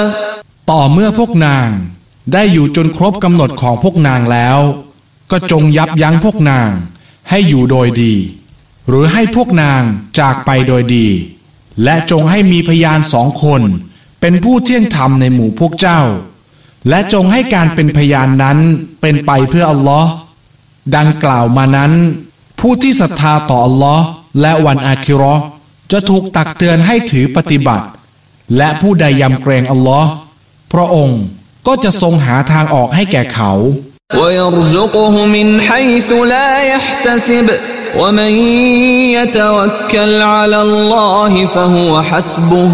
ต่อเมื่อพวกนางได้อยู่จนครบกำหนดของพวกนางแล้วก็จงยับยั้งพวกนางให้อยู่โดยดีหรือให้พวกนางจากไปโดยดีและจงให้มีพยาน2 คนเป็นผู้เที่ยงธรรมในหมู่พวกเจ้าและจงให้การเป็นพยานนั้นเป็นไปเพื่ออัลลอฮ์ดังกล่าวมานั้นผู้ที่ศรัทธาต่ออัลลอฮ์และวันอาคิเราะห์จะถูกตักเตือนให้ถือปฏิบัติและผู้ใดยำเกรงอัลลอฮ์พระองค์ก็จะทรงหาทางออกให้แก่เขา ويرزقه من حيث لا يحتسب ومن يتوكل على الله فهو حسبه